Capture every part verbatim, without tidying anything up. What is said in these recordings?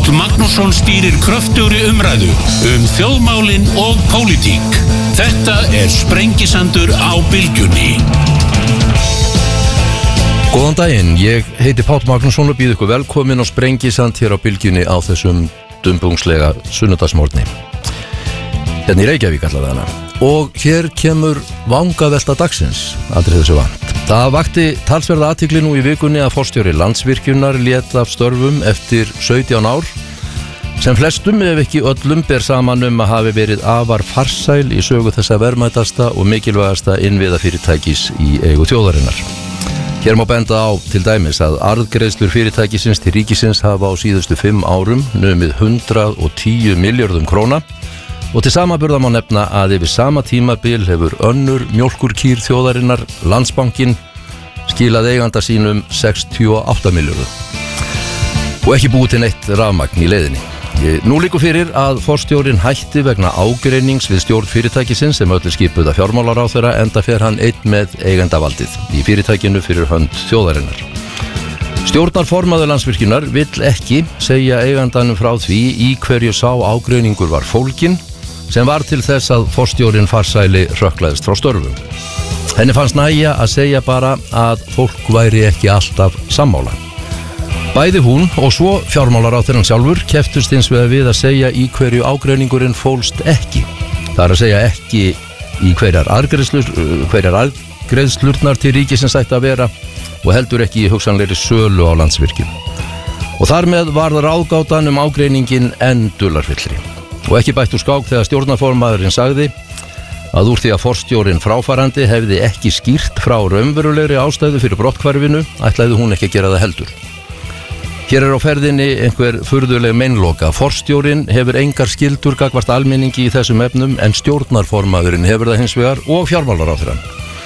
Páll Magnússon stýrir kröftugri umræðu um þjóðmálin og pólitík. Þetta er Sprengisandur á Bylgjunni. Góðan daginn, ég heiti Páll Magnússon og býð ykkur velkomin á Sprengisand hér á Bylgjunni á þessum dumbungslega sunnudagsmorgni. Hérna í Reykjavík allavega hana. Og hér kemur vangavelta dagsins, aldrei þessu vant. Það vakti talsverða athygli nú í vikunni að forstjóri Landsvirkjunar lét af störfum eftir sautján ár, sem flestum ef ekki öllum ber saman um að hafi verið afar farsæl í sögu þessa verðmætasta og mikilvægasta innviðafyrirtækis í eigu þjóðarinnar. Hér má benda á til dæmis að arðgreiðslur fyrirtækisins til ríkisins hafa á síðustu fimm árum numið hundrað og tíu milljörðum króna og til samanburða má nefna að yfir sama tímabil hefur önnur mjólkurkýr þjóðarinnar, Landsbankinn, skilað eiganda sínum sextíu og átta milljörðum. Og ekki búið til neitt rafmagn í leiðinni. Nú liggur fyrir að forstjórinn hætti vegna ágreinings við stjórn fyrirtækisins sem öllu skipuð af fjármálaráðherra, enda fer hann einn með eigendavaldið í fyrirtækinu fyrir hönd þjóðarinnar. Stjórnarformaður Landsvirkjunar vill ekki segja eigandanum frá því í hverju sá ágreiningur var fólginn, sem var til þess að forstjórinn farsæli hrökklaðist frá störfum. Henni fannst nægja að segja bara að fólk væri ekki alltaf sammála. Bæði hún og svo fjármálaráðherrann sjálfur kepptust hins vegar við að segja í hverju ágreiningurinn fólst ekki. Það er að segja ekki í hverjar arðgreiðslur, hverjar arðgreiðslurnar til ríkisins ætti að vera og heldur ekki í hugsanlegri sölu á Landsvirkjun. Og þar með var það ráðgátan um ágreiningin enn dularfyllri. Og ekki bætt úr skák þegar stjórnarformaðurinn sagði að úr því að forstjórinn fráfarandi hefði ekki skýrt frá raunverulegri ástæðu fyrir brotthvarfinu, ætlaði hún ekki að gera það heldur. Hér er á ferðinni einhver furðuleg meinloka. Forstjórinn hefur engar skyldur gagnvart almenningi í þessum efnum en stjórnarformaðurinn hefur það hins vegar og fjármálaráðherrann.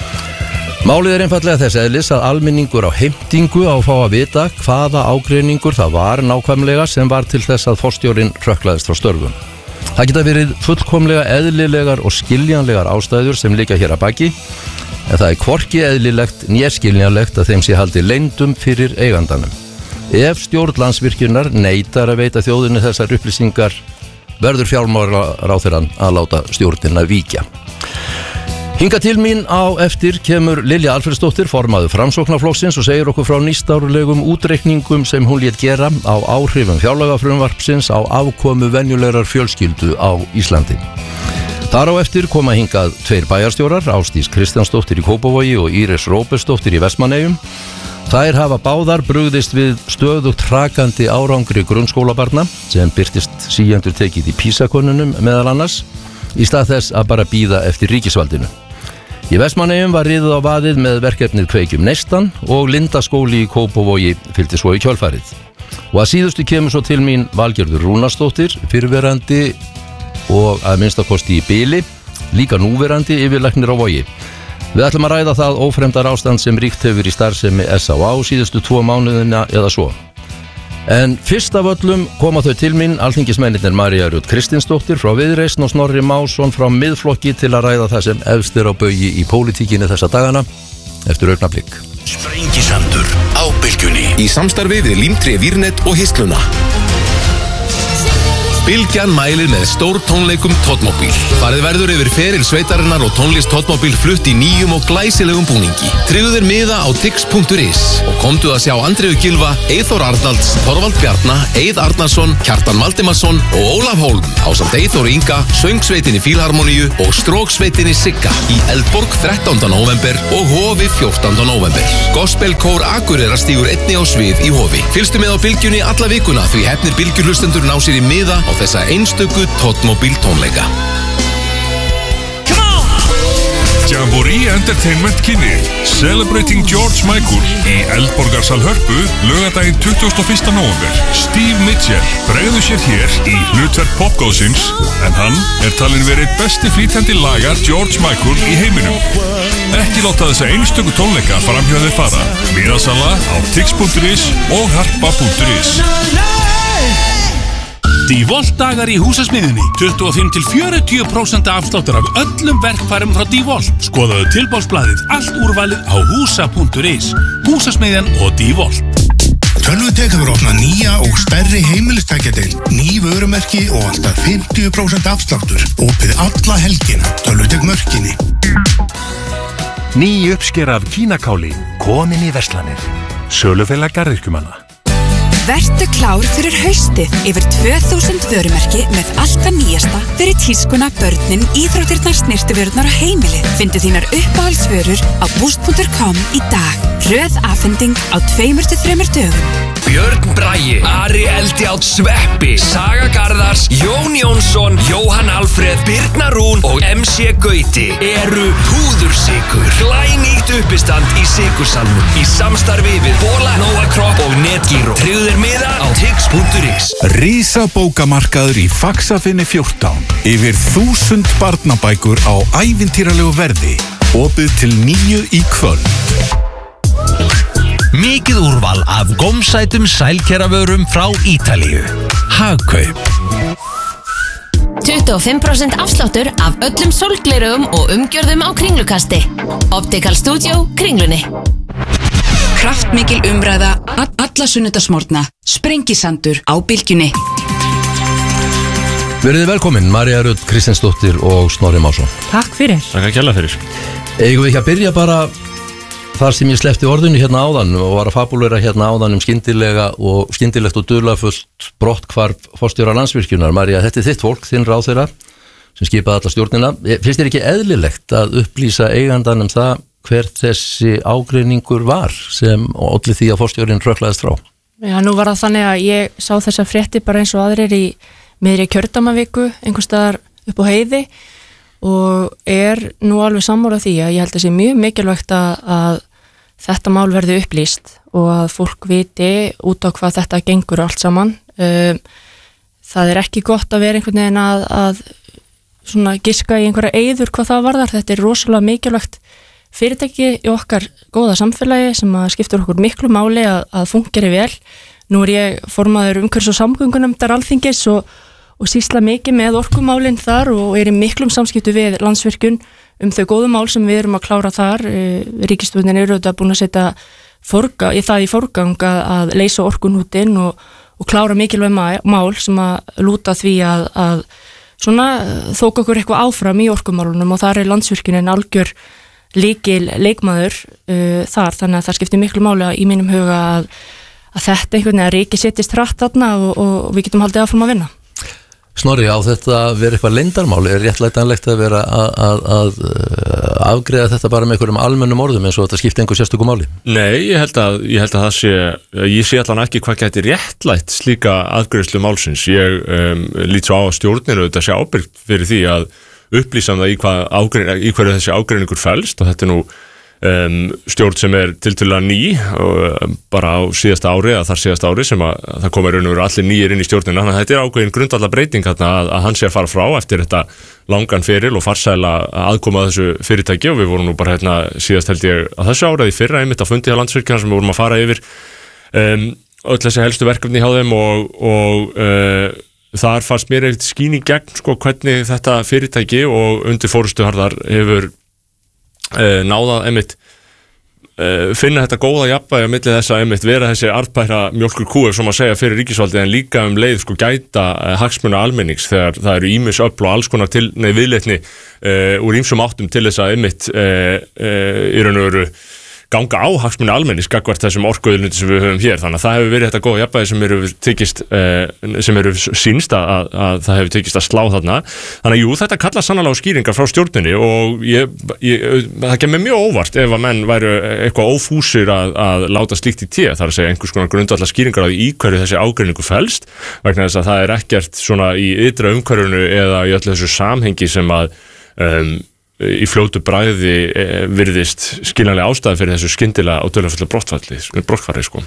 Málið er einfaldlega þess eðlis að almenningur á heimtingu á að fá að vita hvaða ágreiningur það var nákvæmlega sem var til þess að forstjórinn hrökklaðist frá störfum. Það geta verið fullkomlega eðlilegar og skiljanlegar ástæður sem liggja hér að baki, en það er hvorki eðlilegt né skiljanlegt að þeim sé haldið leyndum fyrir eigandanum. Ef stjórn Landsvirkjunar neitar að veita þjóðinni þessar upplýsingar, verður fjármálaráðherrann að láta stjórnina víkja. Hingað til mín á eftir kemur Lilja Alfreðsdóttir, formaður Framsóknarflokksins, og segir okkur frá nýstárlegum útreikningum sem hún lét gera á áhrifum fjárlagafrumvarpsins á afkomu venjulegrar fjölskyldu á Íslandi. Þar á eftir koma hingað tveir bæjarstjórar, Ásdís Kristjánsdóttir í Kópavogi og Íris Róbertsdóttir í Vestmannaeyjum. Þær hafa báðar brugðist við stöðugt hrakandi árangri grunnskólabarna sem birtist síendur tekið í PISA-könnunum meðal annars, í stað þess að bara bíða eftir ríkisvaldinu. Í Vestmannaeyjum var riðið á vaðið með verkefnið Kveikjum neistan og Lindaskóli í Kópavogi fylgdi svo í kjölfarið. Og að síðustu kemur svo til mín Valgerður Rúnarsdóttir, fyrrverandi og að minnstakosti í bili, líka núverandi yfirlæknir á Vogi. Við ætlum að ræða það ófremdar ástand sem ríkt hefur í starfsemi S á á síðustu tvo mánuðina eða svo. En fyrst af öllum koma þau til mín, alþingismennirnir María Rut Kristinsdóttir frá Viðreisn og Snorri Másson frá Miðflokki til að ræða það sem efst er á baugi í pólitíkinni þessa dagana eftir augnablik. Sprengisandur á Bylgjunni í samstarfi við Límtré Vírnet og Hisluna. Bylgjan mælir með stór tónleikum Totmobil. Farið verður yfir feril sveitarinnar og tónlist Totmobil flutt í nýjum og glæsilegum búningi. Tryggðu þér miða á tix punktur is og komdu að sjá Andreu Gylfa, Eyþór Arnalds, Þorvald Bjarna, Eið Arnarsson, Kjartan Valdimarsson og Ólaf Hólm ásamt Eyþór Inga, Söngsveitinni Fílharmoníu og Stróksveitinni Sigga í Eldborg þrettánda nóvember og Hofi fjórtánda nóvember. Gospelkór Akureyrar stígur einni á svið í Hofi. Fylgstu með á Bylgjunni alla vikuna því hefnir bylgjurhlustendur ná sér í miða á þessa einstöku Totmobil tónleika. Jamboree Entertainment kynnir Celebrating George Michael í Eldborgarsal Hörpu laugardaginn tuttugasta og fyrsta nóvember. Steve Mitchell bregður sér hér í hlutverk popgóðsins en hann er talinn verið besti flýtandi lagar George Michael í heiminum. Ekki láta þessa einstöku tónleika framhjá þér fara. Miðasala á tix punktur is og harpa punktur is. Dívolt dagar í húsasmiðjunni. tuttugu og fimm til fjörutíu prósent afsláttur af öllum verkfærum frá Dívolt. Skoðaðu tilboðsblaðið, allt úrvalið á húsa punktur is. Húsasmiðjan og Dívolt. Tölvutek hefur opnað nýja og stærri heimilistækjadeild, ný vörumerki og alltaf fimmtíu prósent afsláttur. Opið alla helgina, Tölvutek Mörkinni. Ný uppsker af kínakáli, komin í verslanir. Sölufélag garðyrkjumanna. Vertu klár fyrir haustið yfir tvö þúsund vörumerki með allt það nýjasta fyrir tískuna, börnin, íþróttirnar, snyrtivörurnar og heimilið. Findu þínar uppáhaldsvörur á boost punktur com í dag. Röð afhending á tveimur til þremur dögum. Björn Bragi, Ari Eldjárn, Sveppi, Saga Garðars, Jón Jónsson, Jóhann Alfreð, Birna Rún og M C Gauti eru Púðursykur. Glænýtt uppistand í sykursalnum í samstarfi við Bola, Nóa Kropp og Netgyro. Tryggðu miða á tix punktur is. Rísa bókamarkaður í Faxafinni fjórtán. Yfir þúsund barnabækur á ævintýralegu verði. Opið til níu í kvöld. Mikið úrval af gómsætum sælkeravörum frá Ítalíu. Hagkaup. tuttugu og fimm prósent afsláttur af öllum sólglerugum og umgjörðum á Kringlukasti. Optical Studio, Kringlunni. Kraftmikil umræða alla sunnudagsmorgna. Sprengisandur á Bylgjunni. Verið velkomin, María Rut Kristinsdóttir og Snorri Másson. Takk fyrir. Takk að kjalla fyrir. Eigum við ekki að byrja bara þar sem ég sleppti orðinu hérna áðan og var að fabulera hérna áðan um skyndilega og skyndilegt og dularfullt brotthvarf forstjóra Landsvirkjunar. María, þetta er þitt fólk, þinn ráðherra sem skipaði alla stjórnina. Finnst þér ekki eðlilegt að upplýsa eigandanum það hver þessi ágreiningur var sem olli því að forstjórinn hrökklaðist frá? Já, nú var það þannig að ég sá þessa frétti bara eins og aðrir í miðri kjördamaviku, einhvers staðar upp á Heiði og er nú alveg sammála því að ég held að sé mjög mikilvægt að, að þetta mál verði upplýst og að fólk viti út á hvað þetta gengur allt saman. Það er ekki gott að vera einhvern veginn að, að svona giska í einhverja eyður hvað það varðar. Þetta er rosalega mikilvægt fyrirtæki í okkar góða samfélagi sem að skiptur okkur miklu máli að, að fungeri vel. Nú er ég formaður umhverfis- og samgöngunefndar Alþingis og, og sýsla mikið með orkumálinn þar og er í miklum samskiptu við Landsvirkjun um þau góðu mál sem við erum að klára þar. Ríkisstjórnin eru auðvitað búin að setja forga, í það í forgang að, að leysa orkunútin og, og klára mikilvæg mál sem að lúta því að, að svona þóka okkur eitthvað áfram í orkumálunum og þar er Landsvirkjunin algjör líkil leikmaður uh, þar, þannig að það skiptir miklu máli í mínum huga að, að þetta einhvern veginn að ríki setjist hratt þarna og, og við getum haldið áfram að vinna. Snorri, á þetta verið eitthvað leyndarmál, er réttlætanlegt að vera að, að, að afgreiða þetta bara með einhverjum almennum orðum eins og þetta skipti einhver sérstöku máli? Nei, ég held að, ég held að það sé, ég sé allan ekki hvað gæti réttlætt slíka aðgreiðslu málsins. Ég um, lít svo á að stjórnir auðvitað sé ábyrgt fyrir því að upplýsa um það í, hvað ágrein, í hverju þessi ágreiningur felst og þetta er nú um, stjórn sem er tiltölulega ný og um, bara á síðasta ári að þar síðasta ári sem að, að það koma raun og veru allir nýjir inn í stjórnina, þannig að þetta er ákveðin grundvallar breyting að, að hann sé að fara frá eftir þetta langan feril og farsæla aðkoma að þessu fyrirtæki og við vorum nú bara hérna síðast held ég að þessu áraði fyrra einmitt á fundi á Landsvirkjunar sem við vorum að fara yfir um, öll þessi helstu verkefni hjá þeim og, og uh, þar fannst mér eitt skín í gegn sko hvernig þetta fyrirtæki og undir forystu Harðar hefur uh, náðað einmitt uh, finna þetta góða jafnvægi á milli þess að einmitt vera þessi arðbæra mjólkur kúf sem að segja fyrir ríkisvaldið en líka um leið sko gæta uh, hagsmuna almennings þegar það eru ýmis öfl og alls konar til, nei, viðleitni uh, úr ýmsum áttum til þess að einmitt uh, uh, í raun og veru ganga á hagsmuni almennis gagnvart þessum orkuauðlindi sem við höfum hér, þannig að það hefur verið þetta góða jafnvægi sem eru tekist sem eru sýnst að, að það hefur tekist að slá þarna, þannig að jú, þetta kallar sannarlega á skýringar frá stjórninni og ég, ég, það kemur mjög óvart ef að menn væru eitthvað ófúsir að, að láta slíkt í té, þar að segja einhvers konar grundvallar skýringar á í hverju þessi ágreiningu felst, vegna þess að það er ekkert svona í ytra umhverfinu eða í öllu þessu samhengi sem að um, í fljótu bragði eh, virðist skiljanlega ástæði fyrir þessu skyndilega og dularfullu brottfalli sko.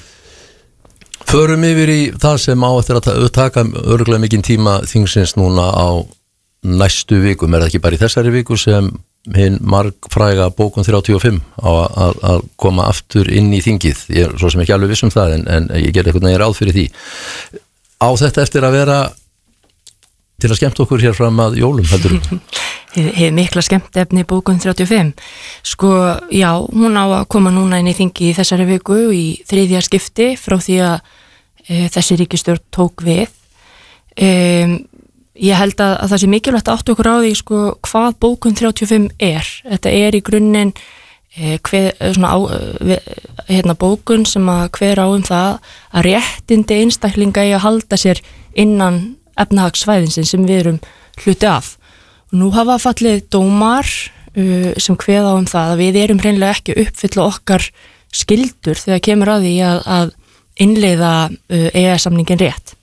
Förum yfir í það sem á eftir að taka örugglega mikinn tíma þingsins núna á næstu vikum, er það ekki bara í þessari viku sem hinn margfræga bókun þrjátíu og fimm á að, að koma aftur inn í þingið, ég er svo sem ekki alveg viss um það en, en ég ger eitthvað nægir ráð fyrir því. Á þetta eftir að vera til að skemmta okkur hér fram að jólum, heldur þú? hefur mikla skemmtefni bókun þrjátíu og fimm. Sko, já, hún á að koma núna inn í þingi í þessari viku í þriðja skipti frá því að e, þessi ríkisstjórn tók við. E, ég held að, að það sé mikilvægt að áttu okkur á því sko, hvað bókun þrjátíu og fimm er. Þetta er í grunninn e, hver, svona á, e, hérna, bókun sem að hver á um það að réttindi einstaklinga í að halda sér innan efnahagssvæðinsins sem við erum hluti af. Nú hafa fallið dómar uh, sem kveða á um það að við erum hreinlega ekki uppfylla okkar skyldur þegar kemur að því að, að innleiða uh, E E S-samningin rétt.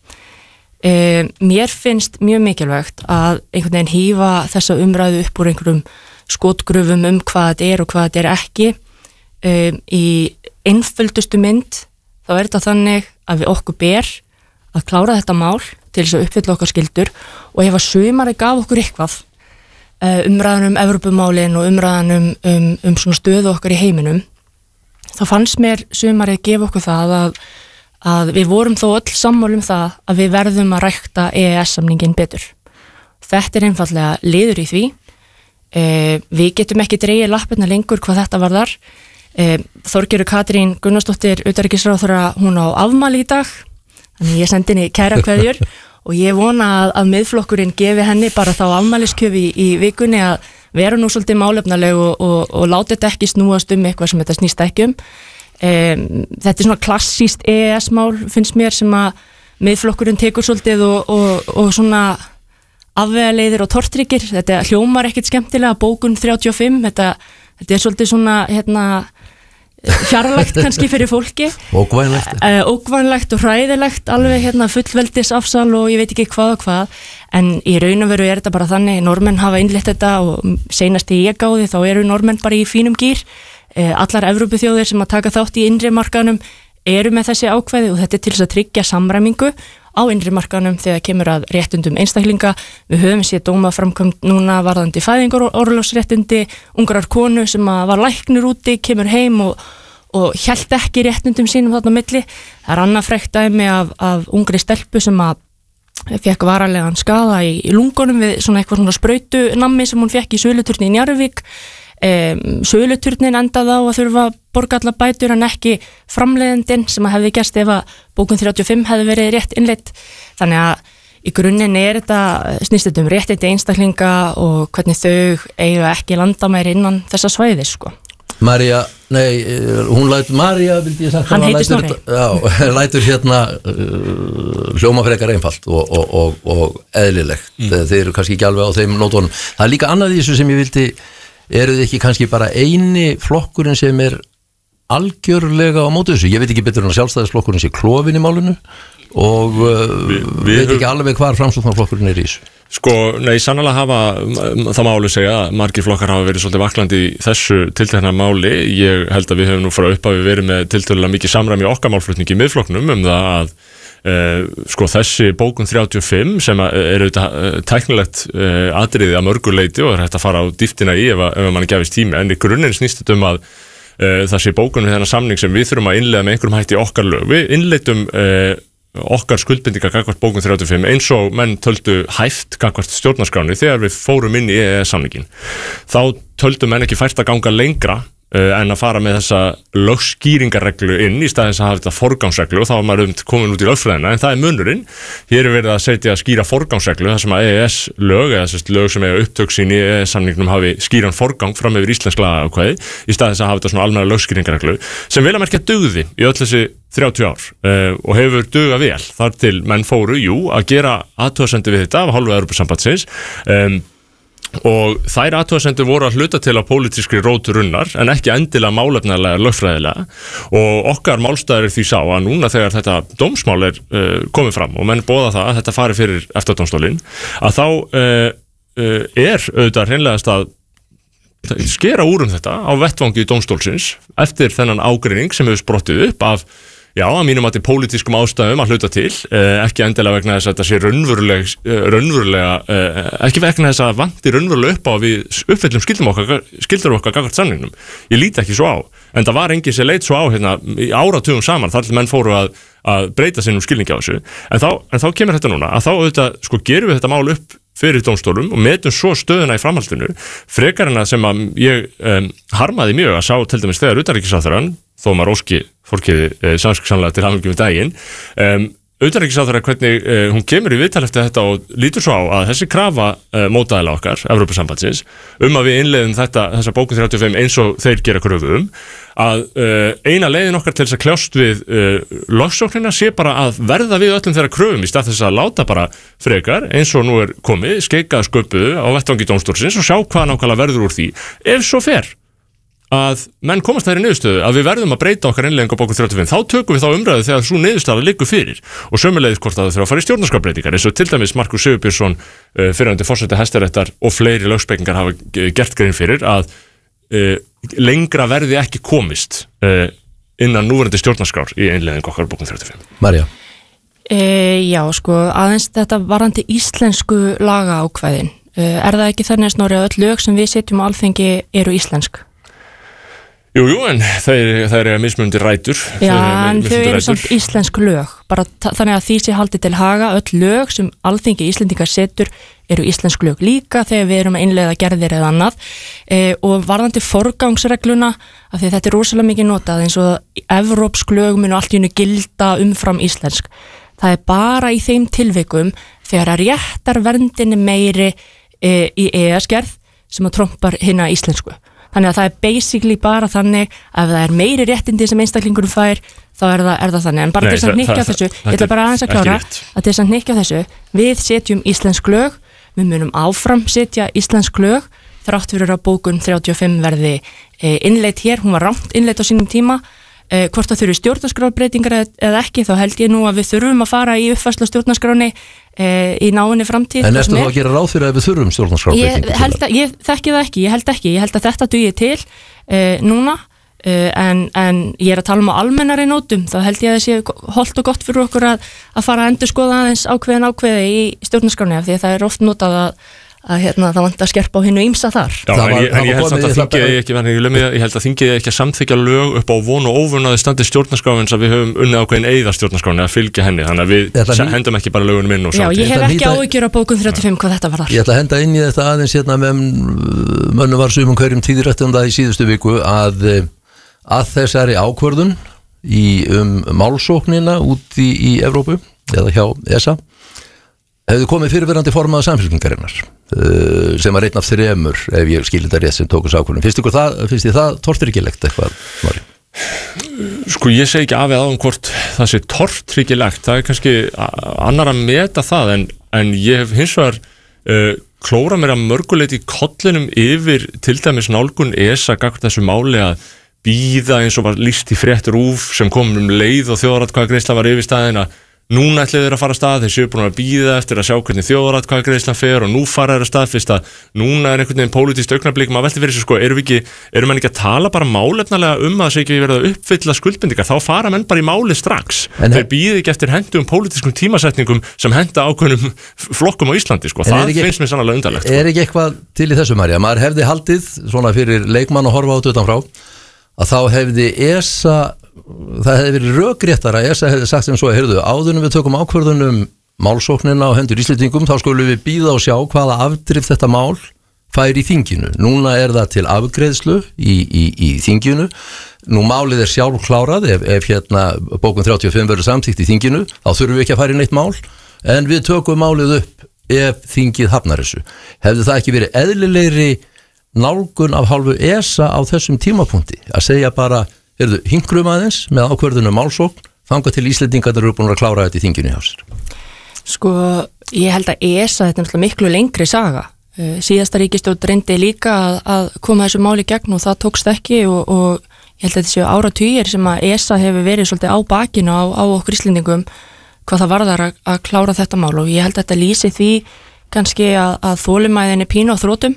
Uh, mér finnst mjög mikilvægt að einhvern veginn hífa þessa umræðu upp úr einhverjum skotgröfum um hvað þetta er og hvað þetta er ekki. Uh, í einföldustu mynd þá er þetta þannig að við okkur ber að klára þetta mál til þess að uppfylla okkar skyldur og ef að sumari gaf okkur eitthvað umræðan um Evrópumálin og umræðan um, um, um svona stöðu okkar í heiminum þá fannst mér sumarið gefa okkur það að, að við vorum þó öll sammála um það að við verðum að rækta E E S-samningin betur. Þetta er einfallega liður í því. E, við getum ekki dregið lappirnar lengur hvað þetta varðar. E, Þorgerður Katrín Gunnarsdóttir utanríkisráðherra, hún á afmæli í dag, þannig ég sendi henni kæra kveðjur og ég vona að, að miðflokkurinn gefi henni bara þá afmæliskjöfi í, í vikunni að vera nú svolítið málefnaleg og, og, og láta þetta ekki snúast um eitthvað sem þetta snýst ekki um. Um, þetta er svona klassískt E E S-mál finnst mér sem að miðflokkurinn tekur svolítið og, og, og svona afvegaleiðir og tortryggir. Þetta hljómar ekkit skemmtilega, bókun þrjátíu og fimm, þetta, þetta er svolítið svona hérna fjarlægt kannski fyrir fólki ókvænlegt uh, ókvænlegt og hræðilegt alveg hérna fullveldis afsal og ég veit ekki hvað og hvað en í raun og veru er þetta bara þannig normenn hafa innleitt þetta og seinast í ég gáði þá eru normenn bara í fínum gýr uh, allar Evrópuþjóðir sem að taka þátt í innri markanum eru með þessi ákvæði og þetta er til þess að tryggja samræmingu á innri markanum þegar kemur að réttundum einstaklinga. Við höfum séð dóma framkvæmt núna varðandi fæðingarorlofsréttindi, ungrar konu sem var læknir úti, kemur heim og, og hélt ekki réttundum sínum þarna á milli. Það er annað frekt dæmi af, af ungri stelpu sem að fekk varalegan skaða í, í lungunum við svona eitthvað svona sprautunammi sem hún fekk í Söluturni í Njarðvík. Um, Söluturnin endaði á að þurfa að borga allar bætur en ekki framleiðendin sem að hefði gerst ef að bókun þrjátíu og fimm hefði verið rétt innleitt. Þannig að í grunninn er þetta snýst þetta um réttindi einstaklinga og hvernig þau eiga ekki landamæri innan þessa svæði sko. María, nei, hún lætur María, vildi ég sagt hann heitir Snorri já, lætur hérna uh, hljóma frekar einfalt og, og, og, og eðlilegt mm. þeir eru kannski ekki alveg á þeim nótunum. Það er líka annað í þessu sem ég vildi eru þið ekki kannski bara eini flokkurinn sem er algjörlega á móti þessu? Ég veit ekki betur en að sjálfstæðisflokkurinn sé klofin í málinu og uh, Vi, við veit ekki alveg hvar framsóknarflokkurinn er í þessu. Sko, nei, sannlega hafa það máli segja að margir flokkar hafa verið svolítið vaklandi í þessu tiltekna máli. Ég held að við höfum nú frá upphafi verið með tiltölulega mikið samræmi í okkar málflutningi í miðflokknum um það að Uh, sko þessi bókun þrjátíu og fimm sem er auðvitað uh, tæknilegt uh, atriði að mörgu leyti og er hægt að fara á dýptina í ef, ef mann gefist tími en í grunninn snýst þetta um að uh, það sé bókun við þennan samning sem við þurfum að innleiða með einhverjum hætti okkar lög. Við innleitum uh, okkar skuldbindingar gagnvart bókun þrjátíu og fimm eins og menn töldu hæft gagnvart stjórnarskráni þegar við fórum inn í E E S-samningin. Þá töldu menn ekki fært að ganga lengra Uh, en að fara með þessa lögskýringarreglu inn í staðins að hafa þetta forgangsreglu og þá var maður um komin út í lögfræðina en það er munurinn. Hér er verið að setja að skýra forgangsreglu þar sem að E E S-lög eða þess lög sem eiga upptök sín í E E S-samningnum hafi skýran forgang fram yfir íslensk lagaákvæði í staðins að hafa þetta svona almenna lögskýringarreglu sem vel að merkja dugði í öll þessi þrjátíu ár uh, og hefur dugað vel þar til menn fóru, jú, að gera athugasemdir við þetta af hálfu Evrópusambandsins um, og þær athugasemdir voru að hluta til á pólitískri rót runnar en ekki endilega málefnalega lögfræðilega og okkar málstæður er því sá að núna þegar þetta dómsmál er uh, komið fram og menn boða það að þetta fari fyrir EFTA-dómstólinn að þá uh, uh, er auðvitað hreinlegast að skera úr um þetta á vettvangi dómstólsins eftir þennan ágreining sem hefur sprottið upp af já, að mínum að til pólitískum ástæðum að hluta til, eh, ekki endilega vegna þess að þetta sé raunveruleg, raunverulega, eh, ekki vegna þess að vanti raunverulega upp á að við uppfyllum skildum okkar, skildur okkar gagnvart samningnum. Ég líti ekki svo á, en það var enginn sem leit svo á hérna í áratugum saman þar til menn fóru að, að breyta sinnum skilningi á þessu. En þá, en þá kemur þetta núna, að þá auðvitað, sko, gerum við þetta mál upp fyrir dómstólum og metum svo stöðuna í framhaldinu frekar en að sem að ég um, harmaði mjög að sá til dæmis þegar utanríkisráðherrann, þó maður óski fólkið eh, samskipsannlega til hamingju með daginn um, utanríkisráðherra hvernig uh, hún kemur í viðtal eftir þetta og lítur svo á að þessi krafa uh, mótaðila okkar, Evrópusambandsins um að við innleiðum þetta, þessa bókun þrjátíu og fimm eins og þeir gera kröfu um að uh, eina leiðin okkar til þess að kljást við uh, lögsóknina sé bara að verða við öllum þeirra kröfum í stað þess að láta bara frekar eins og nú er komið, skeika sköpuðu á vettvangi dómstólsins og sjá hvað nákvæmlega verður úr því ef svo fer að menn komast þær í niðurstöðu að við verðum að breyta okkar innleiðingu á bókun þrjátíu og fimm, þá tökum við þá umræðu þegar svo niðurstaða liggur fyrir og sömuleiðis hvort að það þurfa að fara í stjórnarskrárbreytingar eins og til dæmis Markus Sigurbjörnsson uh, fyrrverandi forseti Hæstaréttar og fleiri lögspekingar hafa gert grein fyrir að uh, lengra verði ekki komist uh, innan núverandi stjórnarskrár í innleiðingu okkar á bókun þrjátíu og fimm. Marja? E, já, sko, aðeins þetta varandi íslensku laga ákvæðin uh, er það ekki þannig að Snorri að öll lög sem við setjum á Alþingi eru íslensk? Jú, jú, en það er mismunandi rætur. Já, en þau eru samt íslensk lög, bara þannig að því sé haldið til haga, öll lög sem Alþingi Íslendingar setur eru íslensk lög líka þegar við erum að innleiða gerðir eða annað e, og varðandi forgangsregluna, af því þetta er rosalega mikið notað eins og evrópsk lög munu allt í einu gilda umfram íslensk. Það er bara í þeim tilvikum þegar að réttarverndin er meiri e, í E E S-gerð sem að trompar hinna íslensku. Þannig að það er basically bara þannig að ef það er meiri réttindi sem einstaklingurum fær þá er það, er það þannig, en bara Nei, til þess að hnykkja þessu ég ætla bara aðeins að klára að til þess að hnykkja þessu við setjum íslensk lög við munum áfram setja íslensk lög þrátt fyrir að bókun þrjátíu og fimm verði e, innleitt hér, hún var rangt innleitt á sínum tíma e, hvort það þurfi stjórnarskrárbreytingar eða ekki, þá held ég nú að við þurfum að fara í uppfærslu á stjórnarskráni í náinni framtíð. En erstu þá að gera ráð fyrir að við þurfum stjórnarskrárbreytingu? Ég held að, ég þekki það ekki, ég held ekki, ég held að þetta dugi til uh, núna uh, en, en ég er að tala um á almennari nótum, þá held ég að það sé hollt og gott fyrir okkur að, að fara að endur skoða aðeins ákveðin ákveði í stjórnarskráni af því að það er oft notað að að hérna, það vant að skerpa á hinnu ýmsa þar. Já, en ég, en ég held samt að þingið ekki, ég held að þingið ekki að samþykja lög upp á von og óvunnaði standi stjórnarskráins að við höfum unnið ákveðin eigða stjórnarskráni að fylgja henni, þannig að við hendum ekki bara lögunum inn og Já, ég hef ekki áhyggjur á bókun þrjátíu og fimm hvað þetta var þar. Ég ætla að henda inn í þetta aðeins hérna með mönnum var sumum hverjum tíðrættum það í síðustu viku að, að þessari ákvörðun í um málsóknina út í, í Evrópu eða hjá E S A hefðu komið fyrirverandi formaða samfélkingarinnar uh, sem var einn af þremur ef ég skilir þetta rétt sem tókus ákvörðun. Finnst ykkur það, finnst þið það tortryggilegt eitthvað, Mari? Sko ég segi ekki af eða á um hvort það sé tortryggilegt, það er kannski annar að meta það en, en ég hef hins vegar uh, klóra mér að mörguleiti í kollinum yfir til dæmis nálgun E S A gagvart þessu máli að bíða eins og var lýst í frétt RÚV sem kom um leið og þjóðaratkvæðagreiðsla var yfir staðina. Núna ætli þeir að fara að stað, þeir séu búin að bíða eftir að sjá hvernig þjóðaratkvæðagreiðslan fer og nú fara þeir að staðfesta að núna er einhvern veginn pólitískt augnablik, maður velti fyrir sig sko, erum við ekki, erum menn ekki að tala bara málefnalega um að það sé ekki verið að uppfylla skuldbindingar, þá fara menn bara í máli strax. En þeir bíði ekki eftir hendum pólitískum tímasetningum sem henda ákveðnum flokkum á Íslandi, sko. Það ekki, finnst mér sannlega undarlegt. Sko. Er ekki eitthvað til í þessu, Marja? Maður hefði haldið, svona fyrir leikmann að horfa á þetta utanfrá, að þá hefði E S A það hefði verið rökréttara að E S A hefði sagt sem svo, heyrðu, áðunum við tökum ákvörðunum málsóknina á hendur Íslendingum, þá skulum við bíða og sjá hvaða afdrif þetta mál fær í þinginu. Núna er það til afgreiðslu í, í, í þinginu. Nú málið er sjálf klárað, ef, ef hérna bókun þrjátíu og fimm verður samþykkt í þinginu, þá þurfum við ekki að fara í neitt mál, en við tökum málið upp ef þingið hafnar þessu. Hefði það ekki verið eðlilegri nálgun af hálfu E S A á þessum tímapunkti að segja bara Erðu, hingrum aðeins með ákvörðunum málsókn þangað til Íslendingarnir eru búin að klára þetta í þinginu hjá sér? Sko, ég held að E S A þetta er náttúrulega miklu lengri saga. Uh, síðasta ríkisstjórn reyndi líka að, að koma þessu máli gegn og það tókst ekki og, og ég held að þetta séu áratugir sem að E S A hefur verið svolítið á bakinu á, á okkur Íslendingum hvað það varðar að, að klára þetta mál og ég held að þetta lýsi því kannski að, að þolinmæðin er pínu á þrótum.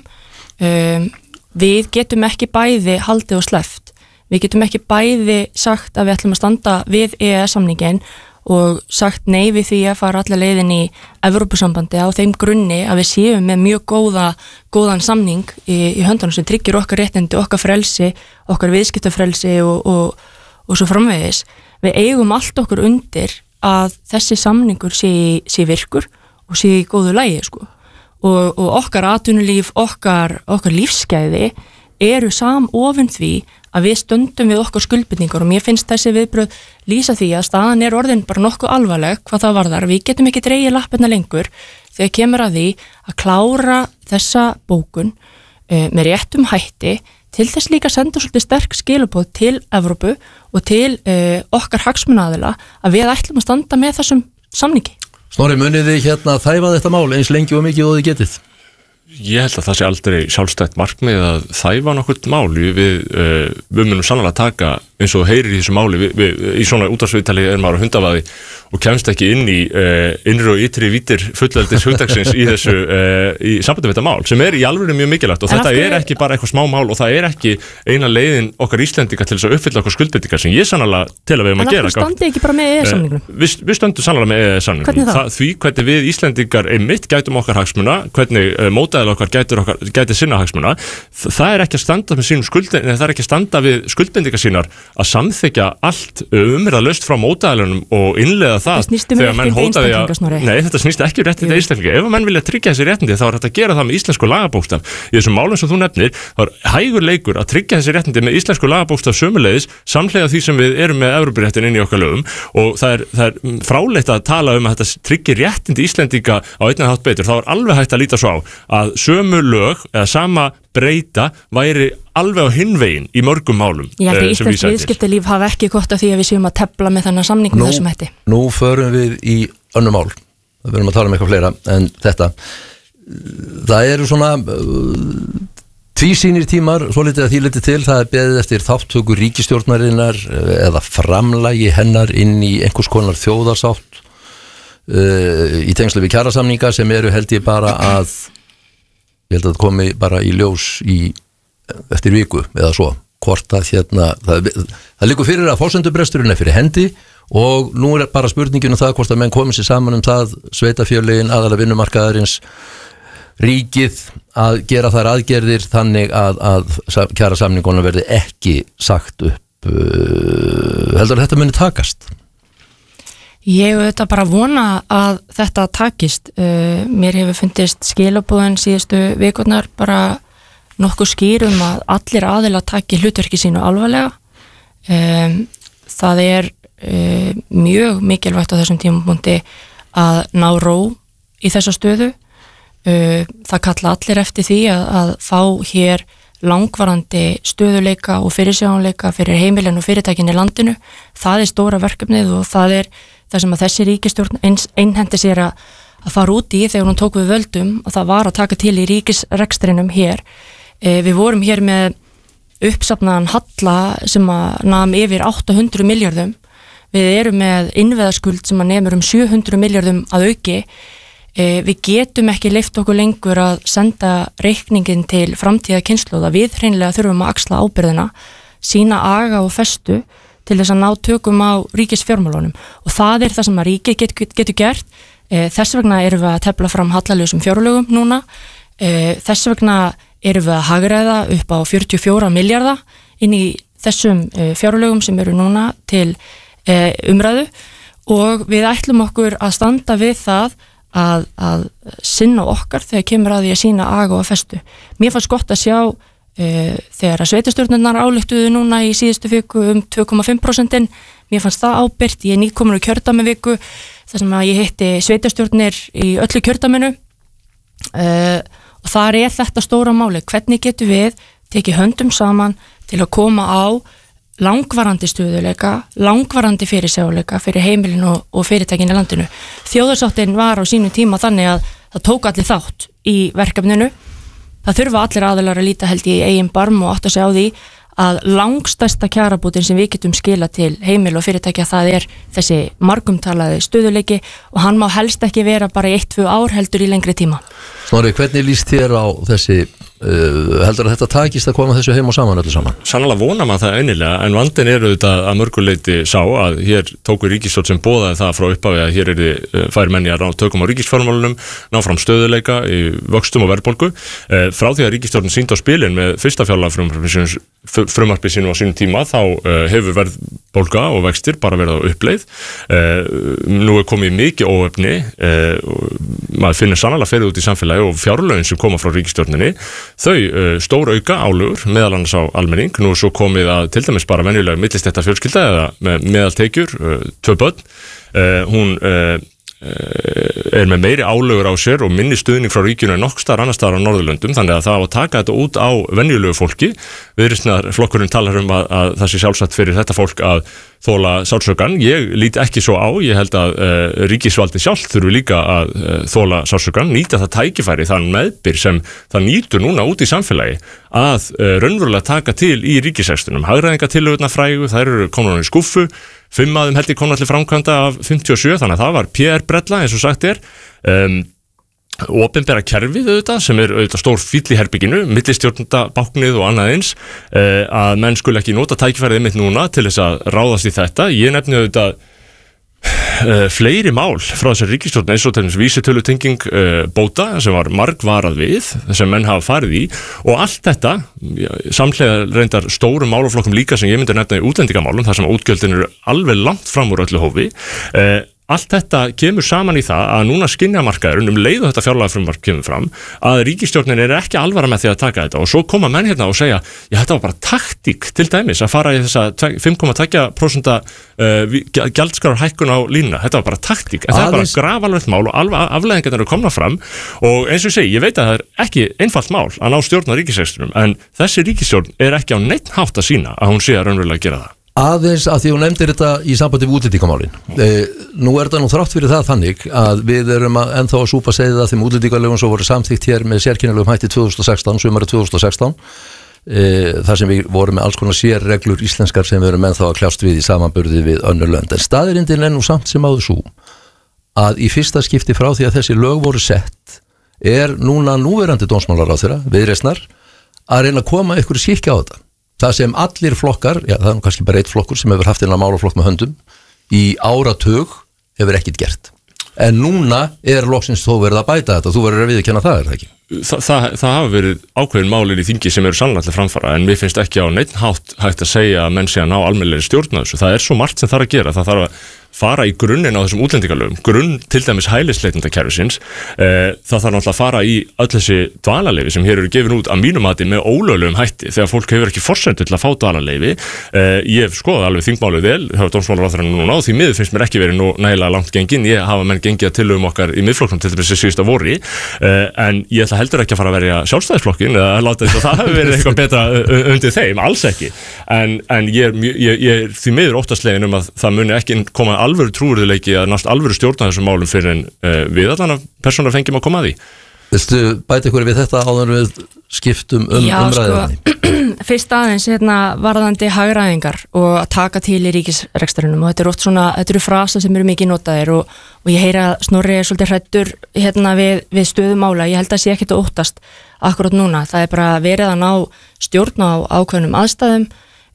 Um, við getum ekki bæði haldið og sleppt. Við getum ekki bæði sagt að við ætlum að standa við E E S-samningin og sagt nei við því að fara allar leiðin í Evrópusambandi á þeim grunni að við séum með mjög góða, góðan samning í, í höndunum sem tryggir okkar réttindi, okkar frelsi, okkar viðskiptafrelsi og, og, og svo framvegis. Við eigum allt okkur undir að þessi samningur sé, sé virkur og sé í góðu lagi, sko. og, og okkar atvinnulíf, okkar, okkar lífsgæði eru samofin því að við stöndum við okkar skuldbindningar og mér finnst þessi viðbröð lýsa því að staðan er orðin bara nokkuð alvarleg hvað það varðar. Við getum ekki dregið lappirnar lengur þegar kemur að því að klára þessa bókun uh, með réttum hætti til þess líka að senda svolítið sterk skilaboð til Evrópu og til uh, okkar hagsmunaaðila að við ætlum að standa með þessum samningi. Snorri, munið þið hérna þæfa þetta mál eins lengi og mikið og þið getið? Ég held að það sé aldrei sjálfstætt markmið að þæfa nokkurt mál. Við, uh, við munum sannlega taka eins og heyrir í þessu máli. Við, við, í svona útvarpsviðtali er maður á hundavaði og kemst ekki inn í uh, innri og ytri vítir fullveldis hugdagsins í þessu uh, í sambandi við þetta mál sem er í alvöru mjög mikilvægt og en þetta er ekki bara eitthvað smá mál og það er ekki eina leiðin okkar Íslendinga til þess að uppfylla okkar skuldbindingar sem ég sannlega tel að við erum að gera. En af hverju standið ekki bara með E E S-samningnum? Uh, við, við stöndum sannlega með E E S-samningnum. Hvernig það? það? Því hvernig við Íslendingar einmitt gætum okkar hagsmuna, hvernig uh, mótaðil okkar gætur okkar gæti sinna hagsmuna, það er ekki að standa með sínum skuldin, það er ekki að standa við skuldbindingar sínar að samþykja allt umræðalaust frá mótaðilunum og innleiða það þegar menn hóta því að nei, þetta snýst ekki um réttindi einstaklinga. Ef menn vilja tryggja þessi réttindi þá er þetta að gera það með íslensku lagabókstaf. Í þessum málum sem þú nefnir, þá er hægur leikur að tryggja þessi réttindi með íslensku lagabókstaf sömuleiðis samhliða því sem við erum með Evrópuréttin inn í okkar lögum og það er, það er fráleitt að tala um að þetta tryggir réttindi Íslendinga á einn eða hátt betur. Þá er alveg hægt að líta svo á að sömu lög eða sama breyta væri alveg á hinvegin í mörgum málum. Ég held að íslensk viðskiptalíf hafa ekki gott af því að við séum að tefla með þennan samning með þessum hætti. Nú förum við í önnur mál. Við verum að tala um eitthvað fleira en þetta. Það eru svona uh, tvísýnir tímar, svo litið að því litið til, það er beðið eftir þáttöku ríkisstjórnarinnar eða framlagi hennar inn í einhvers konar þjóðarsátt uh, í tengslu við kjarasamninga sem eru held ég bara að ég held að það komi bara í ljós í, eftir viku eða svo, hvort að hérna, það, það liggur fyrir að forsendubresturinn er fyrir hendi og nú er bara spurningin um það hvort að menn komið sér saman um það, sveitafjörlegin, aðalega vinnumarkaðarins, ríkið að gera þær aðgerðir þannig að, að kjara samningunum verði ekki sagt upp, uh, heldur að þetta muni takast? Ég auðvitað bara vona að þetta takist. Uh, mér hefur fundist skilabúðin síðustu vikurnar bara nokkuð skýrum að allir aðila taki hlutverki sínu alvarlega. Um, það er uh, mjög mikilvægt á þessum tímapunkti að ná ró í þessa stöðu. Uh, það kalla allir eftir því að, að fá hér langvarandi stöðuleika og fyrirsjáanleika fyrir heimilin og fyrirtækin í landinu. Það er stóra verkefnið og það er það sem að þessi ríkisstjórn einhendi sér að, að fara út í þegar hún tók við völdum og það var að taka til í ríkisrekstrinum hér. E, við vorum hér með uppsafnaðan halla sem að nam yfir átta hundruð milljörðum. Við erum með innveðaskuld sem að nemur um sjö hundruð milljörðum að auki. E, við getum ekki leyft okkur lengur að senda reikningin til framtíða kynslóða. Við hreinlega þurfum að axla ábyrðina, sína aga og festu til þess að ná tökum á ríkisfjármálunum og það er það sem að ríkið get, get, getur gert. E, þess vegna erum við að tefla fram hallalösum fjárlögum núna. E, þess vegna erum við að hagræða upp á fjörutíu og fjóra milljarða inn í þessum e, fjárlögum sem eru núna til e, umræðu og við ætlum okkur að standa við það að, að sinna okkar þegar kemur að því að sína aga og festu. Mér fannst gott að sjá Uh, þegar að sveitarstjórnirnar ályktuðu núna í síðustu viku um tvö komma fimm prósent. Mér fannst það ábyrgt, ég er nýkomin úr kjördæmi viku þar sem að ég hitti sveitarstjórnir í öllu kjördæminu uh, og þar er þetta stóra máli, hvernig getum við tekið höndum saman til að koma á langvarandi stöðuleika, langvarandi fyrirsjáleika fyrir heimilin og, og fyrirtækin í landinu. Þjóðarsáttin var á sínum tíma þannig að það tók allir þátt í verkefninu. Það þurfa allir aðilar að líta held í eigin barm og átta sig á því að langstærsta kjarabótin sem við getum skila til heimil og fyrirtækja það er þessi margumtalaði stöðuleiki og hann má helst ekki vera bara í eitt, tvö ár heldur í lengri tíma. Snorri, hvernig líst þér á þessi, uh, heldur að þetta takist að koma þessu heim og saman öllu saman? Sannlega vona maður það einilega, en vandinn er auðvitað að mörguleiti sá að hér tóku ríkisstjórn sem boðaði það frá upphafi að hér eru uh, færi menni að ná tökum á ríkisfjármálunum, ná fram stöðuleika í vöxtum og verðbólgu. Uh, frá því að ríkisstjórn sýndi á spilin með fyrsta fjárlagafrumvarpi frumvarpi sínum á sínum tíma þá uh, hefur verðbólga og vextir bara verið á uppleið. Uh, nú er komið mikið óefni uh, og maður finnir sannlega fyrir út í samfélagi samfélagi og fjárlögin sem koma frá ríkisstjórninni, þau uh, stór auka álögur meðal annars á almenning, nú er svo komið að til dæmis bara venjulega millistétta fjölskylda eða með meðaltekjur, uh, tvö börn, uh, hún uh, er með meiri álögur á sér og minni stuðning frá ríkinu en nokkuð staðar annar staðar á Norðurlöndum, þannig að það á að taka þetta út á venjulegu fólki. Viðreisnar flokkurinn talar um að, að það sé sjálfsagt fyrir þetta fólk að þóla sársaukann. Ég lít ekki svo á, ég held að uh, ríkisvaldið sjálft þurfi líka að uh, þóla sársaukann, nýta það tækifæri, þann meðbyr sem það nýtur núna út í samfélagi að uh, raunverulega taka til í ríkisrekstunum. Hagræðingatillögurnar frægu, þær eru komnar í skúffu, fimm aðeim held ég kom allir framkvæmda af fimmtíu og sjö, þannig að það var P R-brella eins og sagt er. Um, opinbera kerfið auðvitað sem er auðvitað stór fíll í herbygginu, millistjórnandabáknið og annað eins, uh, að menn skul ekki nota tækifærið mitt núna til þess að ráðast í þetta. Ég nefni auðvitað Uh, fleiri mál frá þessari ríkisstjórn eins og til þess vísitölutenging uh, bóta sem var margvarað við sem menn hafa farið í og allt þetta samhliða reyndar stórum málaflokkum líka sem ég myndi nefna í útlendingamálum þar sem útgjöldin eru alveg langt fram úr öllu hófi. uh, Allt þetta kemur saman í það að núna skynjamarkaðurinn um leið og þetta fjárlagafrumvarp kemur fram að ríkisstjórnin er ekki alvara með því að taka þetta og svo koma menn hérna og segja já þetta var bara taktík til dæmis að fara í þessa fimm komma tvö prósent uh, gjaldskráar hækkun á línuna, þetta var bara taktík en það er bara grafalvegt mál og afleiðingarnar eru komna fram og eins og ég segi, ég veit að það er ekki einfalt mál að ná stjórn á ríkisrekstrinum en þessi ríkisstjórn er ekki á neitt hátt að sína að hún sé að raunverulega gera það. Aðeins að því hún nefndir þetta í sambandi við útlendingamálin. Eh, nú er þetta nú þrátt fyrir það þannig að við erum að ennþá að súpa segið það þeim útlendingalögum sem voru samþykkt hér með sérkennilegum hætti tvö þúsund og sextán, sumarið tvö þúsund og sextán, eh, þar sem við vorum með alls konar sérreglur íslenskar sem við erum ennþá að kljást við í samanburði við önnur lönd. En staðrindin er nú samt sem áður svo að í fyrsta skipti frá því að þessi lög voru sett er núna núverandi dómsmálaráðherra, Viðreisnar, að reyna að koma ykkur skikki á þetta. Það sem allir flokkar, já það er nú kannski bara eitt flokkur sem hefur haft einhverja málaflokk með höndum í áratug hefur ekkert gert. En núna er loksins þó verið að bæta þetta, þú verður að viðurkenna það, er það ekki? Þa, það, það hafa verið ákveðin málin í þingi sem eru sannlega til framfara en mér finnst ekki á neitt hátt hægt að segja að menn sé að ná almennilegri stjórn á þessu. Það er svo margt sem þarf að gera, það þarf að fara í grunninn á þessum útlendingalögum, grunn til dæmis hælisleitendakerfisins, eh, það þarf náttúrulega að fara í öll þessi dvalarleyfi sem hér eru gefin út að mínum mati með ólöglegum hætti þegar fólk hefur ekki forsendu til að fá dvalarleyfi. Eh, ég hef skoðað alveg þingmálið vel, hafa dómsmálaráðherra núna og því miður finnst mér ekki verið nú nægilega langt gengin, ég hafa menn gengið að tillögum okkar í miðflokknum til þess að síðustu vori, eh, en ég ætla heldur ekki að fara að verja sjálfstæðisflokkin eða að láta þess að það hafi verið eitthvað betra undir þeim, alls ekki, en, en ég, ég, ég er því miður óttaslegin um að það muni ekki koma alvöru trúverðuleiki að nást alvöru stjórna þessum málum fyrir en uh, við allan að persónar fengjum að koma að því. Vistu bæta ykkur við þetta áður við skiptum um Já, umræðinni? Sko, fyrst aðeins hérna varðandi hagræðingar og að taka til í ríkisrekstrinum og þetta er oft svona, þetta eru frasa sem eru mikið notaðir og, og ég heyra að Snorri er svolítið hræddur hérna við, við stöðumála, ég held að sé ekkert að óttast akkurat núna, það er bara verið að ná stjórn á ákveðnum aðstæðum.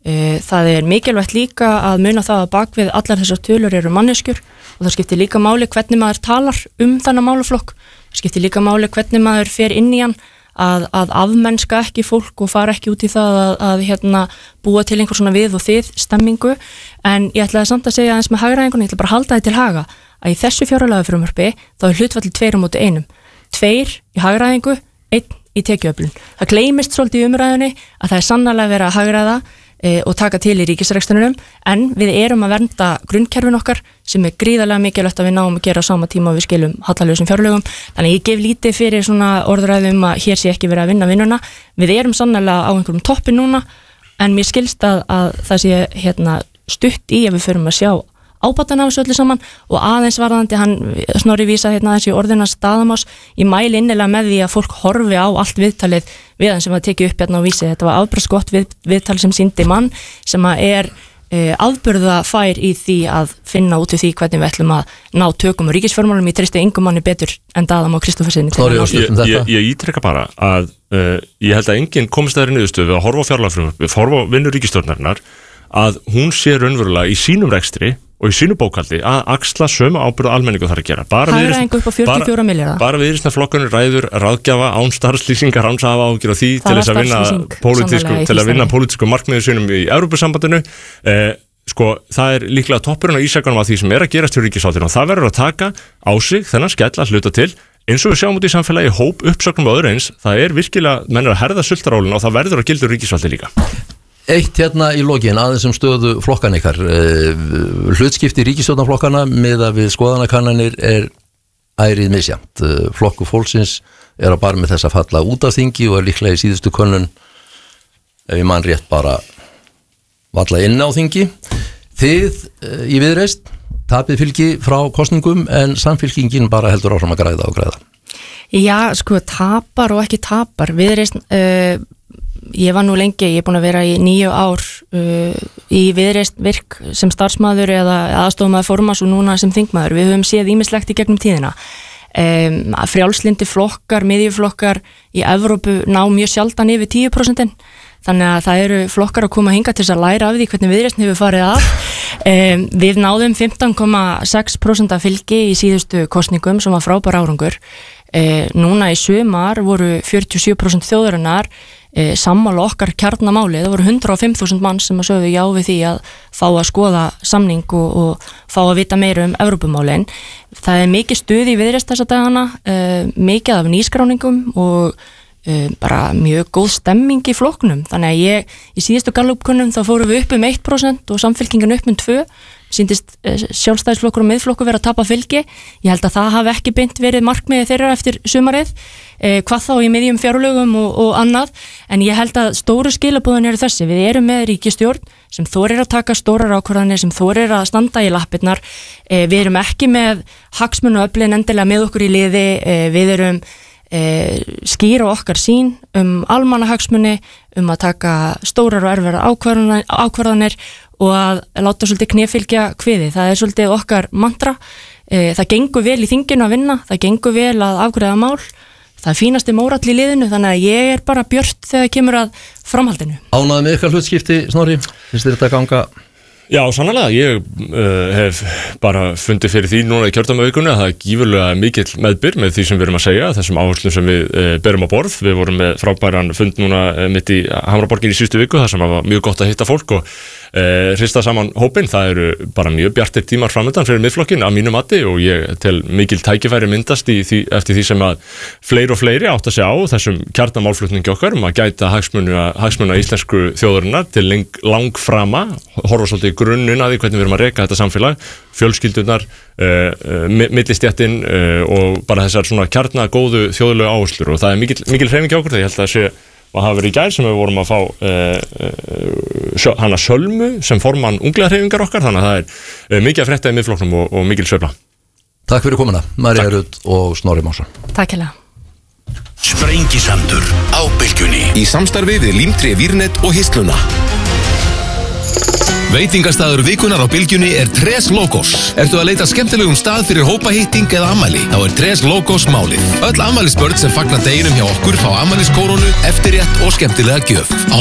Það er mikilvægt líka að muna það að bak við allar þessar tölur eru manneskjur og það skiptir líka máli hvernig maður talar um þennan málaflokk, það skiptir líka máli hvernig maður fer inn í hann að, að afmennska ekki fólk og fara ekki út í það að, að hérna, búa til einhver svona við og þið stemmingu en ég ætlaði samt að segja aðeins með hagræðingunni, ég ætla bara að halda þið til haga að í þessu fjárlagafrumvarpi þá er hlutfallið tveir á móti einum, tveir í hagræðingu, einn í tekjuöflun. Það gleymist svolítið í umræðunni að það er sannarlega verið að hagræða og taka til í ríkisrekstrinum en við erum að vernda grunnkerfin okkar sem er gríðarlega mikilvægt að við náum að gera á sama tíma og við skilum hallalausum fjárlögum þannig ég gef lítið fyrir svona orðræðum að hér sé ekki verið að vinna vinnuna við erum sannlega á einhverjum toppi núna en mér skilst að, að það sé hérna, stutt í að við förum að sjá ábatan af þessu öllu saman og aðeins varðandi hann Snorri vísa hérna þessi orðina staðamás ég mæli innilega með því að fólk horfi á allt viðtalið við hann sem var tekið upp hérna á vísi þetta var afbragðsgott við, viðtal sem sýndi mann sem að er e, afburða fær í því að finna út í því hvernig við ætlum að ná tökum og ríkisfjármálum ég treysti engum manni betur en Daðam og Kristófersinni ég, ég, ég ítreka bara að uh, ég held að enginn komist þær í niðurstöðu við að horfa á fjárlagafrumvarp við horfa á vinnu ríkisstjórnarinnar að hún sé raunverulega í sínum rekstri og í sínu bókaldi að axla sömu ábyrgð almenningu þarf að gera. Bara við erum flokkunni ræður ráðgjafa án starfslýsingar án að hafa ágjur á því til þess að vinna pólitísku til að vinna pólitísku markmiðu sínum í Evrópusambandinu. Eh, sko, það er líklega toppurinn á ísakanum af því sem er að gerast hjá ríkisvaldinu og það verður að taka á sig þennan skell að hluta til eins og við sjáum út í samfélagi hóp uppsögnum og öðru eins, það er virkilega menn er að herða sultarálinn og það verður að gildur ríkisvaldi líka. Eitt hérna í lokin aðeins um stöðu flokkan ykkar, hlutskipti ríkisstjórnarflokkana miðað við skoðanakannanir er ærið misjafnt. Flokkur fólksins er að bara með þess að falla út af þingi og er líklega í síðustu könnun, ef ég man rétt, bara valla inn á þingi. Þið í Viðreisn tapið fylgi frá kosningum en samfylkingin bara heldur áfram að græða og græða. Já, sko, tapar og ekki tapar. Viðreisn, uh, ég var nú lengi, ég er búin að vera í níu ár uh, í Viðreisn virk sem starfsmaður eða aðstofmaður formanns og núna sem þingmaður. Við höfum séð ýmislegt í gegnum tíðina. Um, frjálslyndi flokkar, miðjuflokkar í Evrópu ná mjög sjaldan yfir tíu prósent, þannig að það eru flokkar að koma hinga til þess að læra af því hvernig Viðreisn hefur farið að. Um, við náðum fimmtán komma sex prósent fylgi í síðustu kosningum sem var frábær árangur. Uh, núna í sumar voru fjörutíu og sjö prósent þjóðarinnar uh, sammála okkar kjarnamáli. Það voru hundrað og fimm þúsund mann sem að sögðu já við því að fá að skoða samning og, og fá að vita meira um Evrópumálin. Það er mikið stuð í Viðreisn þessa dagana, uh, mikið af nýskráningum og uh, bara mjög góð stemming í flokknum. Þannig að ég, í síðustu Gallup-könnun þá fórum við upp um eitt prósent og samfylkingin upp um tvö prósent. Sýndist uh, sjálfstæðisflokkur og miðflokkur vera að tapa fylgi. Ég held að það hafi ekki beint verið markmiði þeirra eftir sumarið, uh, hvað þá í miðjum fjárlögum og, og annað. En ég held að stóru skilaboðin eru þessi. Við erum með ríkisstjórn sem þorir að taka stórar ákvarðanir, sem þorir að standa í lappirnar. Uh, við erum ekki með hagsmunaöflin endilega með okkur í liði. Uh, við erum uh, skýra okkar sín um almannahagsmuni, um að taka stórar og erfiðar ákvarðanir, ákvarðanir og að láta svolítið knéfylgja kviði. Það er svolítið okkar mantra. Það gengur vel í þinginu að vinna, það gengur vel að afgreiða mál, það er fínasti mórall í liðinu, þannig að ég er bara björt þegar kemur að framhaldinu. Ánægði með ykkar hlutskipti, Snorri? Finnst þér þetta ganga? Já, sannlega, ég uh, hef bara fundið fyrir því núna í kjördæmavikunni að það er gífurlega mikill meðbyr með því sem við erum að segja, þessum áherslum sem við uh, berum á borð. Við vorum með frábæran fund núna uh, mitt í Hamraborgin í síðustu viku, þar sem var mjög gott að hitta fólk og uh, hrista saman hópinn. Það eru bara mjög bjartir tímar framöndan fyrir miðflokkin að mínu mati og ég tel mikil tækifæri myndast í því, eftir því sem að fleiri og fleiri átt að segja á þessum kjarnamálflutningi okkar um að gæta hagsmuna, hagsmuna íslensku þjóðarinnar til langframa, horfa svolítið grunninn að því hvernig við erum að reka þetta samfélag, fjölskyldunar, uh, uh, millistjættin uh, og bara þessar svona kjarnagóðu þjóðlegu áherslur og það er mikil, mikil hreyfing hjá okkur þegar ég held að það sé að hafa verið í gær sem við vorum að fá uh, uh, hana Sölmu sem formann unglega hreyfingar okkar, þannig að það er uh, mikið að frétta í miðflokknum og, og mikil sveifla. Takk fyrir komuna, María Rut og Snorri Másson. Takk hérlega. Sprengisandur á Bylgjunni í samstarfi við Límtré Vírnet og Hisluna. Veitingastaður vikunar á Bylgjunni er Tres Logos. Ertu að leita skemmtilegum stað fyrir hópahitting eða afmæli? Þá er Tres Logos málið. Öll afmælisbörn sem fagna deginum hjá okkur fá afmæliskórónu, eftirrétt og skemmtilega gjöf. Á